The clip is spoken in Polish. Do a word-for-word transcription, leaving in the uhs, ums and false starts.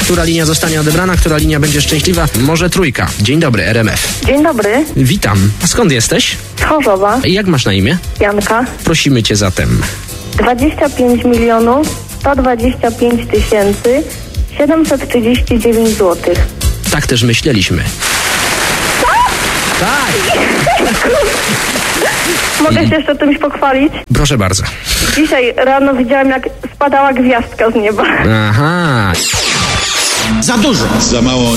Która linia zostanie odebrana, która linia będzie szczęśliwa? Może trójka. Dzień dobry, R M F. Dzień dobry, Witam. A skąd jesteś? z Chorzowa, Jak masz na imię? Janka. Prosimy cię zatem. dwadzieścia pięć milionów sto dwadzieścia pięć tysięcy siedemset trzydzieści dziewięć złotych. Tak też myśleliśmy. Tak! Mogę się jeszcze czymś pochwalić? Proszę bardzo. Dzisiaj rano widziałam, jak spadała gwiazdka z nieba. Aha. Za dużo. Za mało.